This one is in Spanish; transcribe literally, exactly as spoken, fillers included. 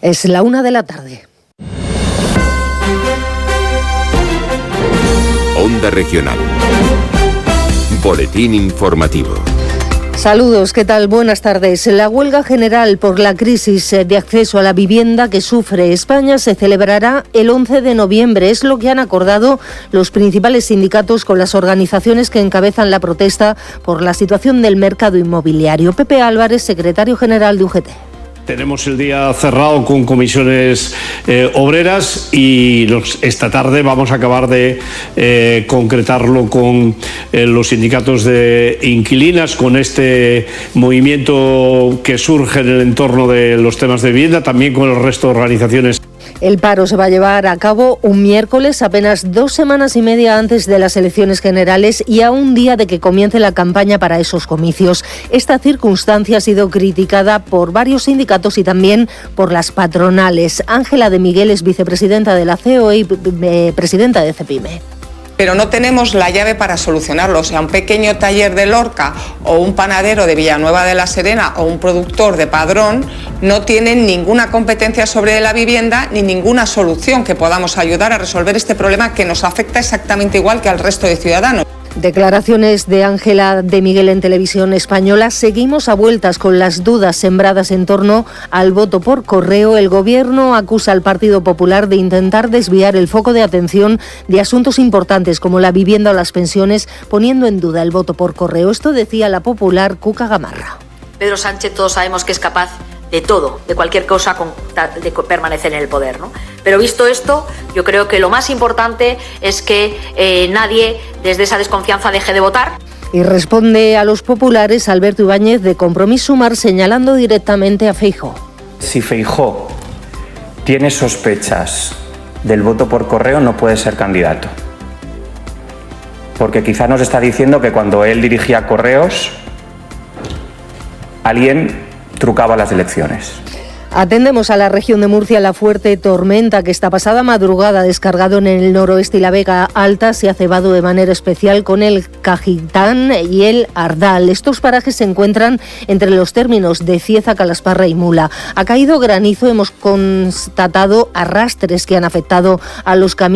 Es la una de la tarde. Onda Regional. Boletín informativo. Saludos, ¿qué tal? Buenas tardes. La huelga general por la crisis de acceso a la vivienda que sufre España se celebrará el once de noviembre. Es lo que han acordado los principales sindicatos con las organizaciones que encabezan la protesta por la situación del mercado inmobiliario. Pepe Álvarez, secretario general de U G T. Tenemos el día cerrado con comisiones eh, obreras y los, esta tarde vamos a acabar de eh, concretarlo con eh, los sindicatos de inquilinas, con este movimiento que surge en el entorno de los temas de vivienda, también con el resto de organizaciones. El paro se va a llevar a cabo un miércoles, apenas dos semanas y media antes de las elecciones generales y a un día de que comience la campaña para esos comicios. Esta circunstancia ha sido criticada por varios sindicatos y también por las patronales. Ángela de Miguel es vicepresidenta de la C O E y eh, presidenta de CEPIME. Pero no tenemos la llave para solucionarlo. O sea, un pequeño taller de Lorca o un panadero de Villanueva de la Serena o un productor de Padrón no tienen ninguna competencia sobre la vivienda ni ninguna solución que podamos ayudar a resolver este problema que nos afecta exactamente igual que al resto de ciudadanos. Declaraciones de Ángela de Miguel en Televisión Española. Seguimos a vueltas con las dudas sembradas en torno al voto por correo. El Gobierno acusa al Partido Popular de intentar desviar el foco de atención de asuntos importantes como la vivienda o las pensiones, poniendo en duda el voto por correo. Esto decía la popular Cuca Gamarra. Pedro Sánchez todos sabemos que es capaz de todo, de cualquier cosa con tal de permanecer en el poder, ¿no? Pero visto esto, yo creo que lo más importante es que eh, nadie desde esa desconfianza deje de votar. Y responde a los populares Alberto Ibáñez de Compromís Sumar, señalando directamente a Feijóo. Si Feijóo tiene sospechas del voto por correo, no puede ser candidato. Porque quizá nos está diciendo que cuando él dirigía correos, alguien trucaba las elecciones. Atendemos a la región de Murcia. La fuerte tormenta que esta pasada madrugada ha descargado en el noroeste y la Vega Alta se ha cebado de manera especial con el Cajitán y el Ardal. Estos parajes se encuentran entre los términos de Cieza, Calasparra y Mula. Ha caído granizo, hemos constatado arrastres que han afectado a los caminos.